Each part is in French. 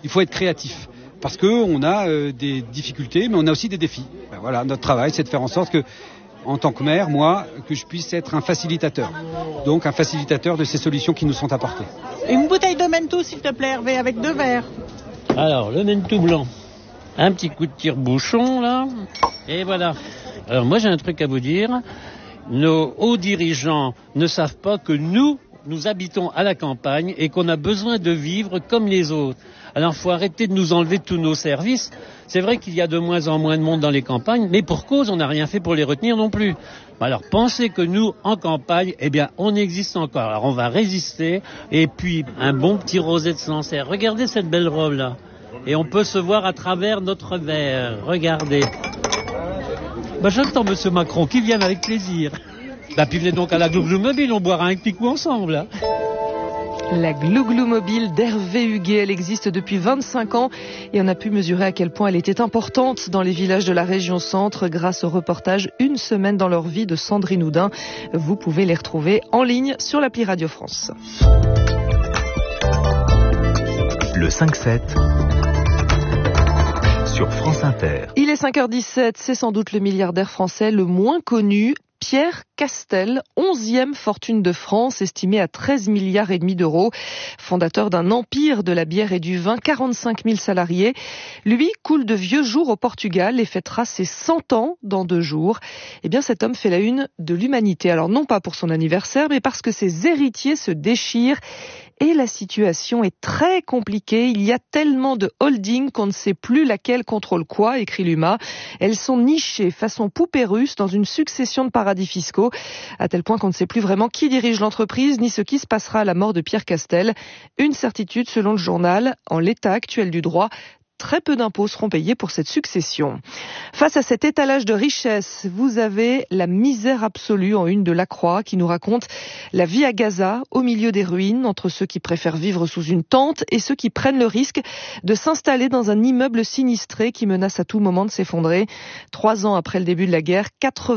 il faut être créatif. Parce qu'on a des difficultés, mais on a aussi des défis. Ben voilà, notre travail, c'est de faire en sorte que, en tant que maire, moi, que je puisse être un facilitateur. Donc un facilitateur de ces solutions qui nous sont apportées. Une bouteille de Mentou, s'il te plaît, Hervé, avec 2 verres. Alors, le Mentou blanc. Un petit coup de tire-bouchon, là. Et voilà. Alors, moi, j'ai un truc à vous dire. Nos hauts dirigeants ne savent pas que nous habitons à la campagne et qu'on a besoin de vivre comme les autres. Alors, il faut arrêter de nous enlever tous nos services. C'est vrai qu'il y a de moins en moins de monde dans les campagnes, mais pour cause, on n'a rien fait pour les retenir non plus. Alors, pensez que nous, en campagne, eh bien, on existe encore. Alors, on va résister. Et puis, un bon petit rosé de Sancerre. Regardez cette belle robe-là. Et on peut se voir à travers notre verre. Regardez. J'attends Monsieur Macron, qui vienne avec plaisir. Puis venez donc à la Glouglou Mobile, on boira un petit coup ensemble. Hein. La Glouglou Mobile d'Hervé Huguet, elle existe depuis 25 ans et on a pu mesurer à quel point elle était importante dans les villages de la région centre grâce au reportage Une semaine dans leur vie de Sandrine Houdin. Vous pouvez les retrouver en ligne sur l'appli Radio France. Le 5-7 sur France Inter. Il est 5h17, c'est sans doute le milliardaire français le moins connu. Pierre Castel, 11e fortune de France, estimée à 13 milliards et demi d'euros. Fondateur d'un empire de la bière et du vin, 45 000 salariés. Lui coule de vieux jours au Portugal et fêtera ses 100 ans dans 2 jours. Eh bien, cet homme fait la une de l'humanité. Alors, non pas pour son anniversaire, mais parce que ses héritiers se déchirent. Et la situation est très compliquée. Il y a tellement de holdings qu'on ne sait plus laquelle contrôle quoi, écrit l'UMA. Elles sont nichées façon poupée russe dans une succession de paradis fiscaux, à tel point qu'on ne sait plus vraiment qui dirige l'entreprise, ni ce qui se passera à la mort de Pierre Castel. Une certitude selon le journal, en l'état actuel du droit, très peu d'impôts seront payés pour cette succession. Face à cet étalage de richesse, vous avez la misère absolue en une de La Croix qui nous raconte la vie à Gaza, au milieu des ruines, entre ceux qui préfèrent vivre sous une tente et ceux qui prennent le risque de s'installer dans un immeuble sinistré qui menace à tout moment de s'effondrer. 3 ans après le début de la guerre,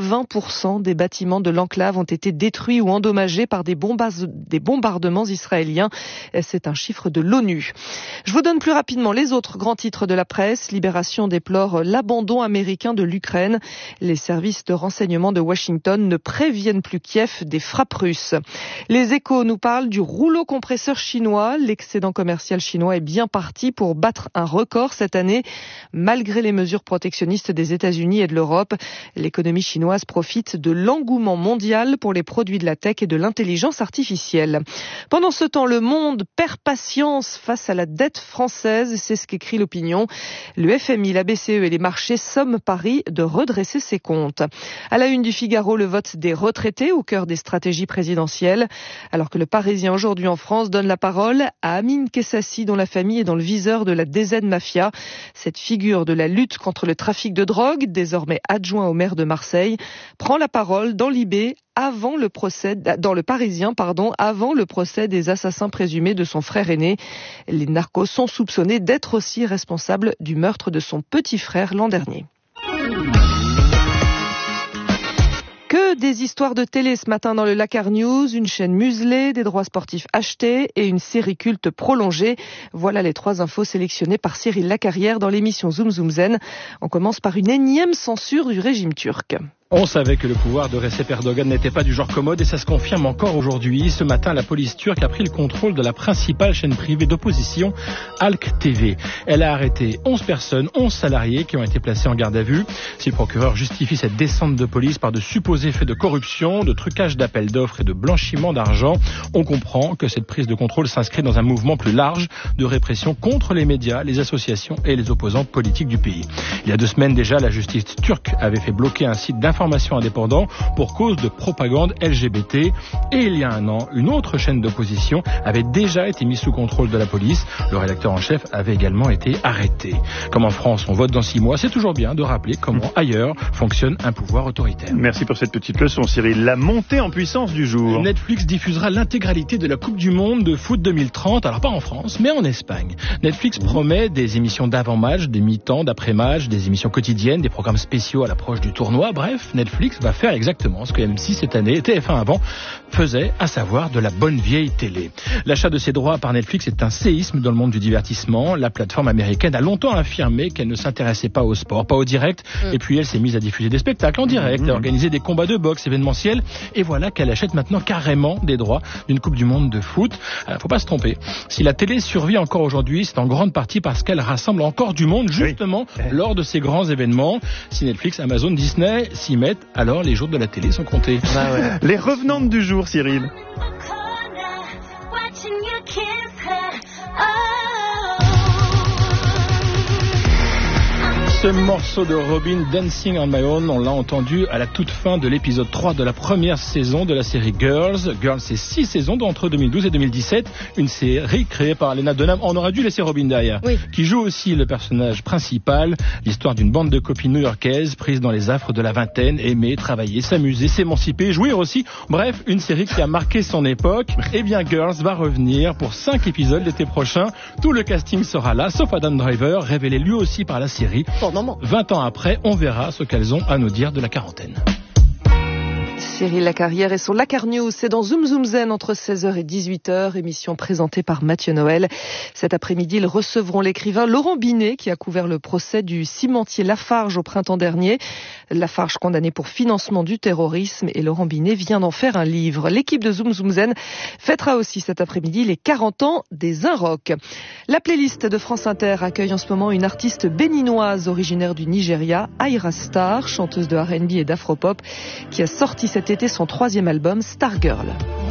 80% des bâtiments de l'enclave ont été détruits ou endommagés par des bombardements israéliens. C'est un chiffre de l'ONU. Je vous donne plus rapidement les autres grands titres de la presse. Libération déplore l'abandon américain de l'Ukraine. Les services de renseignement de Washington ne préviennent plus Kiev des frappes russes. Les Échos nous parlent du rouleau compresseur chinois. L'excédent commercial chinois est bien parti pour battre un record cette année. Malgré les mesures protectionnistes des États-Unis et de l'Europe, l'économie chinoise profite de l'engouement mondial pour les produits de la tech et de l'intelligence artificielle. Pendant ce temps, le monde perd patience face à la dette française. C'est ce qu'écrit l'opinion. Le FMI, la BCE et les marchés somment Paris de redresser ses comptes. À la une du Figaro, le vote des retraités au cœur des stratégies présidentielles. Alors que le Parisien aujourd'hui en France donne la parole à Amine Kessassi, dont la famille est dans le viseur de la DZ Mafia. Cette figure de la lutte contre le trafic de drogue, désormais adjoint au maire de Marseille, prend la parole dans l'IB avant le procès des assassins présumés de son frère aîné. Les narcos sont soupçonnés d'être aussi responsables du meurtre de son petit frère l'an dernier. Que des histoires de télé ce matin dans le Lakar News, une chaîne muselée, des droits sportifs achetés et une série culte prolongée. Voilà les 3 infos sélectionnées par Cyril Lacarrière dans l'émission Zoom Zoom Zen. On commence par une énième censure du régime turc. On savait que le pouvoir de Recep Erdogan n'était pas du genre commode et ça se confirme encore aujourd'hui. Ce matin, la police turque a pris le contrôle de la principale chaîne privée d'opposition, Halk TV. Elle a arrêté 11 personnes, 11 salariés qui ont été placés en garde à vue. Si le procureur justifie cette descente de police par de supposés faits de corruption, de trucage d'appels d'offres et de blanchiment d'argent, on comprend que cette prise de contrôle s'inscrit dans un mouvement plus large de répression contre les médias, les associations et les opposants politiques du pays. Il y a 2 semaines déjà, la justice turque avait fait bloquer un site d'information indépendant pour cause de propagande LGBT. Et il y a 1 an, une autre chaîne d'opposition avait déjà été mise sous contrôle de la police. Le rédacteur en chef avait également été arrêté. Comme en France, on vote dans 6 mois, c'est toujours bien de rappeler comment ailleurs fonctionne un pouvoir autoritaire. Merci pour cette petite leçon, Cyril. La montée en puissance du jour. Netflix diffusera l'intégralité de la Coupe du Monde de foot 2030. Alors pas en France, mais en Espagne. Netflix promet des émissions d'avant-match, des mi-temps, d'après-match, des émissions quotidiennes, des programmes spéciaux à l'approche du tournoi. Bref, bref, Netflix va faire exactement ce que M6 cette année, et TF1 avant, faisait, à savoir de la bonne vieille télé. L'achat de ses droits par Netflix est un séisme dans le monde du divertissement. La plateforme américaine a longtemps affirmé qu'elle ne s'intéressait pas au sport, pas au direct, et puis elle s'est mise à diffuser des spectacles en direct, à organiser des combats de boxe événementiels, et voilà qu'elle achète maintenant carrément des droits d'une Coupe du Monde de foot. Faut pas se tromper. Si la télé survit encore aujourd'hui, c'est en grande partie parce qu'elle rassemble encore du monde, justement, lors de ces grands événements. Si Netflix, Amazon, Disney s'y mettent, alors les jours de la télé sont comptés. Les revenantes du jour, Cyril. Ce morceau de Robyn, Dancing on My Own, on l'a entendu à la toute fin de l'épisode 3 de la première saison de la série Girls. Girls, c'est 6 saisons entre 2012 et 2017. Une série créée par Lena Dunham. On aurait dû laisser Robyn derrière. Oui. Qui joue aussi le personnage principal. L'histoire d'une bande de copines new-yorkaises prises dans les affres de la vingtaine, aimer, travailler, s'amuser, s'émanciper, jouir aussi. Bref, une série qui a marqué son époque. Eh bien, Girls va revenir pour 5 épisodes l'été prochain. Tout le casting sera là, sauf Adam Driver, révélé lui aussi par la série. 20 ans après, on verra ce qu'elles ont à nous dire de la quarantaine. Cyril Lacarrière et son Lacar News, c'est dans Zoom Zoom Zen entre 16h et 18h, émission présentée par Mathieu Noël. Cet après-midi, ils recevront l'écrivain Laurent Binet qui a couvert le procès du cimentier Lafarge au printemps dernier. Lafarge condamné pour financement du terrorisme et Laurent Binet vient d'en faire un livre. L'équipe de Zoom Zoom Zen fêtera aussi cet après-midi les 40 ans des Inrocks. La playlist de France Inter accueille en ce moment une artiste béninoise originaire du Nigeria, Ayra Starr, chanteuse de R&B et d'afropop, qui a sorti cet été son 3e album Stargirl.